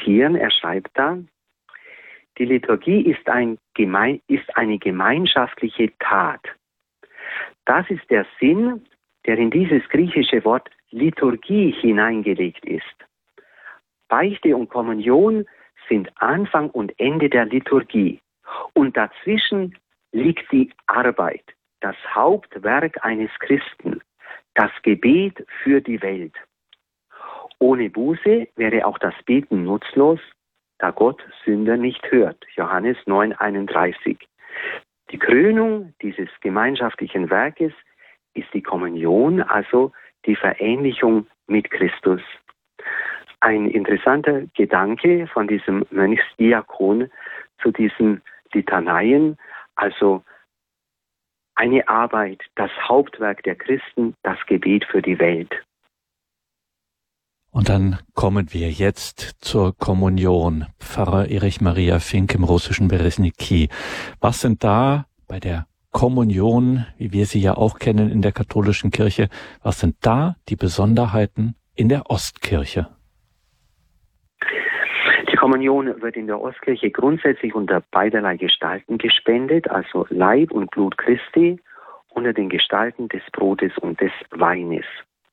zitieren. Er schreibt da: Die Liturgie ist eine gemeinschaftliche Tat. Das ist der Sinn, der in dieses griechische Wort Liturgie hineingelegt ist. Beichte und Kommunion sind Anfang und Ende der Liturgie. Und dazwischen liegt die Arbeit, das Hauptwerk eines Christen, das Gebet für die Welt. Ohne Buße wäre auch das Beten nutzlos, da Gott Sünder nicht hört. Johannes 9,31. Die Krönung dieses gemeinschaftlichen Werkes ist die Kommunion, also die Verähnlichung mit Christus. Ein interessanter Gedanke von diesem Mönchsdiakon zu diesen Litaneien, also eine Arbeit, das Hauptwerk der Christen, das Gebet für die Welt. Und dann kommen wir jetzt zur Kommunion. Pfarrer Erich Maria Fink im russischen Beresniki. Was sind da bei der Kommunion, wie wir sie ja auch kennen in der katholischen Kirche, was sind da die Besonderheiten in der Ostkirche? Die Kommunion wird in der Ostkirche grundsätzlich unter beiderlei Gestalten gespendet, also Leib und Blut Christi unter den Gestalten des Brotes und des Weines.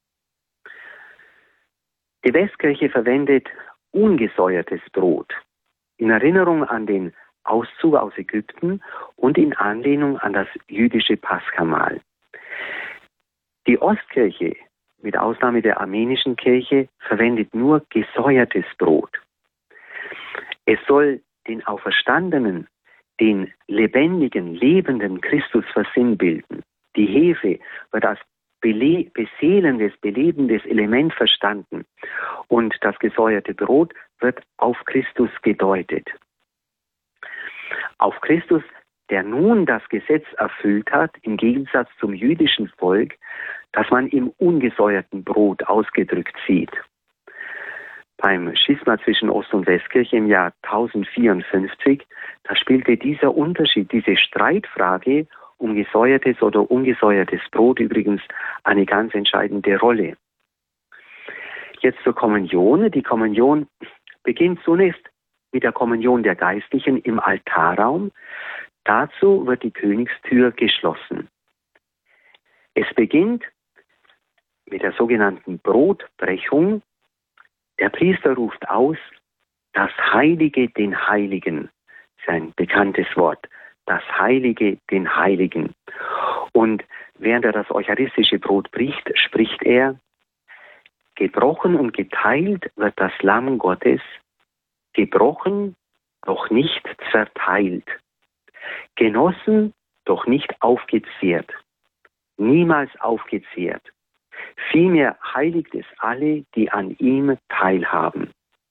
Die Westkirche verwendet ungesäuertes Brot in Erinnerung an den Auszug aus Ägypten und in Anlehnung an das jüdische Paschamahl. Die Ostkirche, mit Ausnahme der armenischen Kirche, verwendet nur gesäuertes Brot. Es soll den Auferstandenen, den lebendigen, lebenden Christus versinnbilden. Die Hefe wird als beseelendes, belebendes Element verstanden und das gesäuerte Brot wird auf Christus gedeutet. Auf Christus, der nun das Gesetz erfüllt hat, im Gegensatz zum jüdischen Volk, das man im ungesäuerten Brot ausgedrückt sieht. Beim Schisma zwischen Ost- und Westkirche im Jahr 1054, da spielte dieser Unterschied, diese Streitfrage um gesäuertes oder ungesäuertes Brot übrigens eine ganz entscheidende Rolle. Jetzt zur Kommunion. Die Kommunion beginnt zunächst mit der Kommunion der Geistlichen im Altarraum. Dazu wird die Königstür geschlossen. Es beginnt mit der sogenannten Brotbrechung. Der Priester ruft aus: Das Heilige den Heiligen. Das ist ein bekanntes Wort. Das Heilige den Heiligen. Und während er das eucharistische Brot bricht, spricht er: Gebrochen und geteilt wird das Lamm Gottes, gebrochen, doch nicht zerteilt, genossen, doch nicht aufgezehrt, niemals aufgezehrt. Vielmehr heiligt es alle, die an ihm teilhaben.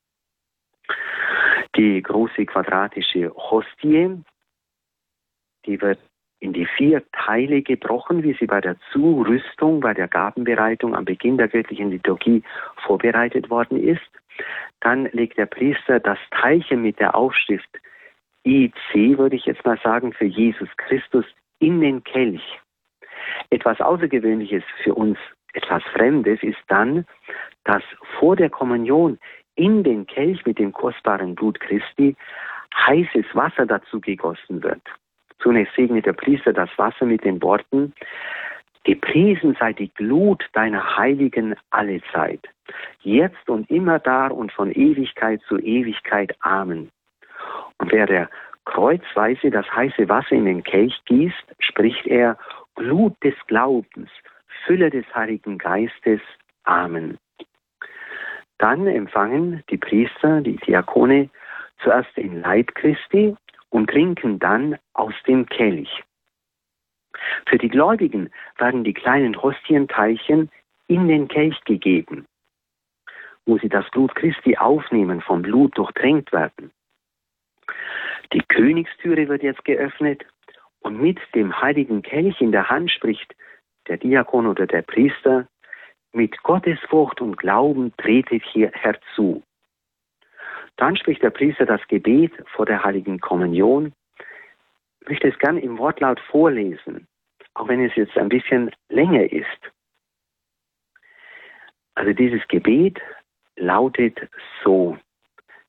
Die große quadratische Hostie, die wird in die 4 Teile gebrochen, wie sie bei der Zurüstung, bei der Gabenbereitung am Beginn der göttlichen Liturgie vorbereitet worden ist. Dann legt der Priester das Teilchen mit der Aufschrift IC, würde ich jetzt mal sagen, für Jesus Christus in den Kelch. Etwas Außergewöhnliches für uns, etwas Fremdes ist dann, dass vor der Kommunion in den Kelch mit dem kostbaren Blut Christi heißes Wasser dazu gegossen wird. Zunächst segnet der Priester das Wasser mit den Worten: Gepriesen sei die Glut deiner Heiligen allezeit, jetzt und immer da und von Ewigkeit zu Ewigkeit. Amen. Und wer der kreuzweise das heiße Wasser in den Kelch gießt, spricht er: Glut des Glaubens, Fülle des Heiligen Geistes. Amen. Dann empfangen die Priester, die Diakone, zuerst den Leib Christi und trinken dann aus dem Kelch. Für die Gläubigen werden die kleinen Hostienteilchen in den Kelch gegeben, wo sie das Blut Christi aufnehmen, vom Blut durchtränkt werden. Die Königstüre wird jetzt geöffnet und mit dem heiligen Kelch in der Hand spricht der Diakon oder der Priester: Mit Gottesfurcht und Glauben tretet hier herzu. Dann spricht der Priester das Gebet vor der heiligen Kommunion. Ich möchte es gern im Wortlaut vorlesen, auch wenn es jetzt ein bisschen länger ist. Also dieses Gebet lautet so: